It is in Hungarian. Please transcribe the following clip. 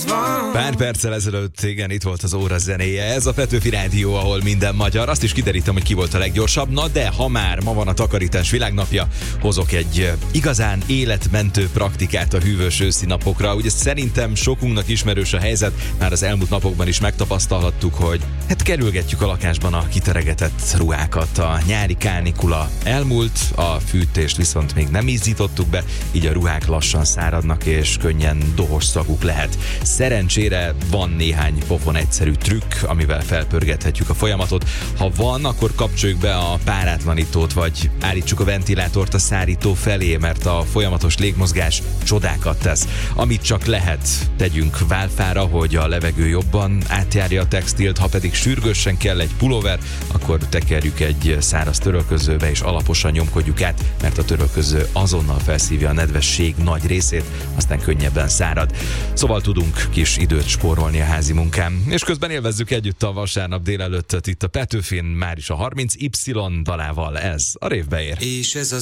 Pár perccel ezelőtt, igen, itt volt az óra zenéje. Ez a Petőfi Rádió, ahol minden magyar. Azt is kiderítem, hogy ki volt a leggyorsabb. Na de, ha már ma van a takarítás világnapja, hozok egy igazán életmentő praktikát a hűvös őszi napokra. Ugye szerintem sokunknak ismerős a helyzet, már az elmúlt napokban is megtapasztalhattuk, hogy kerülgetjük a lakásban a kiteregetett ruhákat. A nyári kánikula elmúlt, a fűtést viszont még nem izzítottuk be, így a ruhák lassan száradnak és könnyen dohos szaguk lehet. Szerencsére van néhány pofon egyszerű trükk, amivel felpörgethetjük a folyamatot. Ha van, akkor kapcsoljuk be a párátlanítót, vagy állítsuk a ventilátort a szárító felé, mert a folyamatos légmozgás csodákat tesz. Amit csak lehet, tegyünk válfára, hogy a levegő jobban átjárja a textilt, ha pedig sürgősen kell egy pulóver, akkor tekerjük egy száraz törölközőbe és alaposan nyomkodjuk át, mert a törölköző azonnal felszívja a nedvesség nagy részét, aztán könnyebben szárad. Szóval tudunk kis időt spórolni a házi munkám, és közben élvezzük együtt a vasárnap délelőttet itt a Petőfin, már is a 30Y dalával. Ez a Révbe ér. És ez az